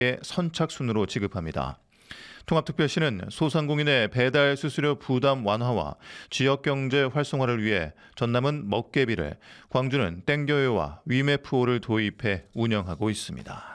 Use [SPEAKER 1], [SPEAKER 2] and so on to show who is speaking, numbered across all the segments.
[SPEAKER 1] 선착순으로 지급합니다. 통합특별시는 소상공인의 배달 수수료 부담 완화와 지역경제 활성화를 위해 전남은 먹개비를, 광주는 땡겨요와 위메프오를 도입해 운영하고 있습니다.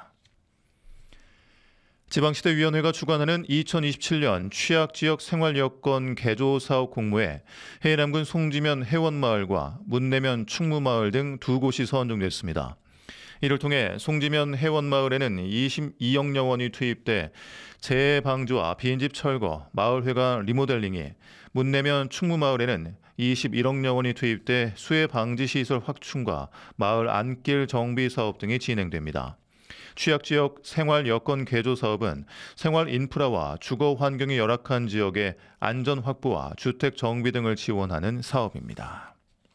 [SPEAKER 1] 지방시대위원회가 주관하는 2027년 취약지역 생활여건 개조사업 공모에 해남군 송지면 해원마을과 문내면 충무마을 등 두 곳이 선정됐습니다. 이를 통해 송지면 해원마을에는 22억여 원이 투입돼 재해 방지와 빈집 철거, 마을회관 리모델링이, 문내면 충무마을에는 21억여 원이 투입돼 수해 방지 시설 확충과 마을 안길 정비 사업 등이 진행됩니다. 취약지역 생활여건 개조 사업은 생활 인프라와 주거 환경이 열악한 지역의 안전 확보와 주택 정비 등을 지원하는 사업입니다.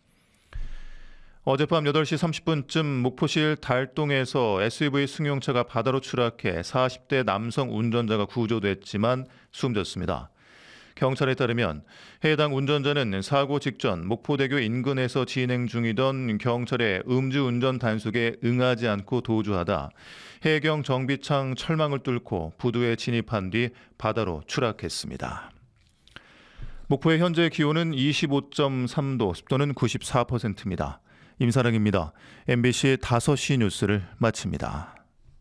[SPEAKER 1] 어젯밤 8시 30분쯤 목포시 달동에서 SUV 승용차가 바다로 추락해 40대 남성 운전자가 구조됐지만 숨졌습니다. 경찰에 따르면 해당 운전자는 사고 직전 목포대교 인근에서 진행 중이던 경찰의 음주운전 단속에 응하지 않고 도주하다 해경 정비창 철망을 뚫고 부두에 진입한 뒤 바다로 추락했습니다. 목포의 현재 기온은 25.3도, 습도는 94%입니다. 임사랑입니다. MBC 5시 뉴스를 마칩니다.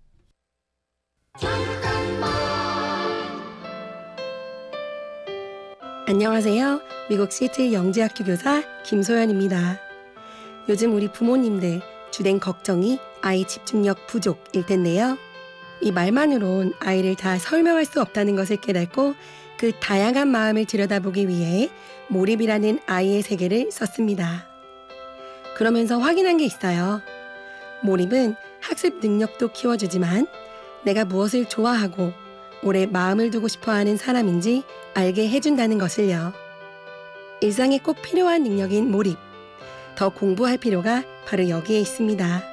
[SPEAKER 2] 안녕하세요. 미국 시애틀 영재학교 교사 김소연입니다. 요즘 우리 부모님들 주된 걱정이 아이 집중력 부족일 텐데요. 이 말만으론 아이를 다 설명할 수 없다는 것을 깨닫고 그 다양한 마음을 들여다보기 위해 몰입이라는 아이의 세계를 썼습니다. 그러면서 확인한 게 있어요. 몰입은 학습 능력도 키워주지만 내가 무엇을 좋아하고 오래 마음을 두고 싶어하는 사람인지 알게 해준다는 것을요. 일상에 꼭 필요한 능력인 몰입. 더 공부할 필요가 바로 여기에 있습니다.